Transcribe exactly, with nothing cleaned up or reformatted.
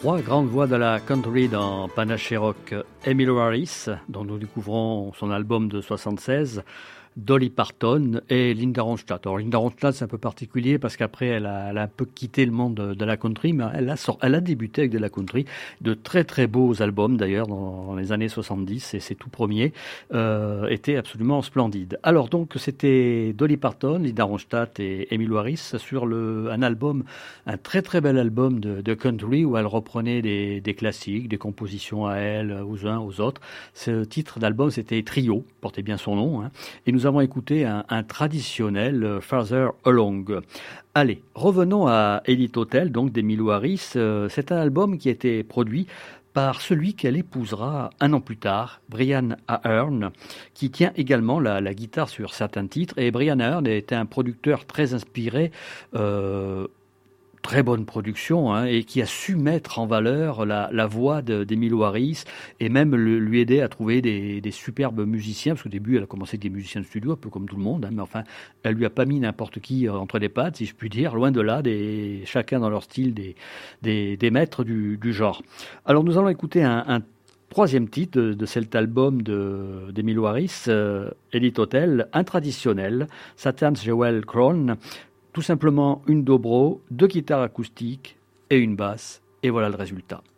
Trois grandes voix de la country dans Panache Rock. Emmylou Harris, dont nous découvrons son album de soixante-seize, Dolly Parton et Linda Ronstadt. Alors Linda Ronstadt, c'est un peu particulier parce qu'après elle a, elle a un peu quitté le monde de, de la country, mais elle a, elle a débuté avec de la country, de très très beaux albums d'ailleurs dans, dans les années soixante-dix, et ses tout premiers euh, étaient absolument splendides. Alors donc c'était Dolly Parton, Linda Ronstadt et Emmylou Harris sur le, un album, un très très bel album de, de country où elle reprenait des, des classiques, des compositions à elle, aux uns, aux autres. Ce titre d'album c'était Trio, portait bien son nom, hein, et nous Nous avons écouté un, un traditionnel uh, Farther Along. Allez, revenons à Elite Hotel, donc d'Emmylou Harris. Euh, c'est un album qui a été produit par celui qu'elle épousera un an plus tard, Brian Aherne, qui tient également la, la guitare sur certains titres. Et Brian Aherne était un producteur très inspiré, euh, très bonne production, hein, et qui a su mettre en valeur la, la voix de, d'Emmylou Harris et même le, lui aider à trouver des, des superbes musiciens, parce qu'au début elle a commencé avec des musiciens de studio, un peu comme tout le monde, hein, mais enfin elle lui a pas mis n'importe qui entre les pattes, si je puis dire, loin de là, des, chacun dans leur style, des, des, des maîtres du, du genre. Alors nous allons écouter un, un troisième titre de, de cet album de, d'Emmylou Harris, euh, Elite Hotel, un traditionnel, Satan's Jewel Crown. Tout simplement une dobro, deux guitares acoustiques et une basse, et voilà le résultat.